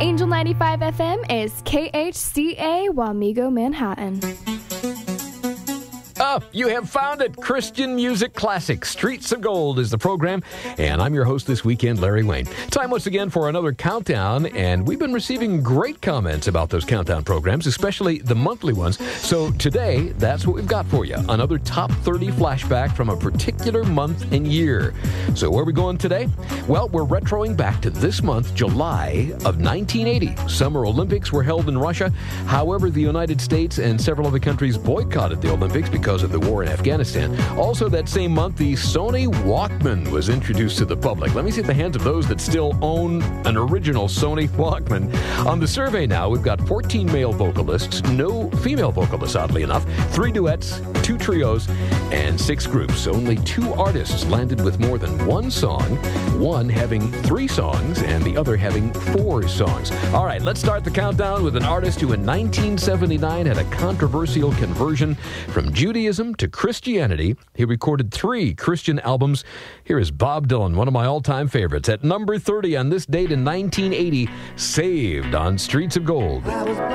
Angel 95 FM is KHCA Wamego, Manhattan. You have found it. Christian Music Classic. Streets of Gold is the program, and I'm your host this weekend, Larry Wayne. Time once again for another countdown, and we've been receiving great comments about those countdown programs, especially the monthly ones. So today, that's what we've got for you. Another top 30 flashback from a particular month and year. So where are we going today? Well, we're retroing back to this month, July of 1980. Summer Olympics were held in Russia. However, the United States and several other countries boycotted the Olympics because of the war in Afghanistan. Also that same month, the Sony Walkman was introduced to the public. Let me see the hands of those that still own an original Sony Walkman. On the survey now, we've got 14 male vocalists, no female vocalists, oddly enough, 3 duets, 2 trios, and 6 groups. Only 2 artists landed with more than 1 song, one having 3 songs and the other having 4 songs. All right, let's start the countdown with an artist who in 1979 had a controversial conversion from Judaism to Christianity. He recorded 3 Christian albums. Here is Bob Dylan, one of my all-time favorites. At number 30 on this date in 1980, Saved on Streets of Gold.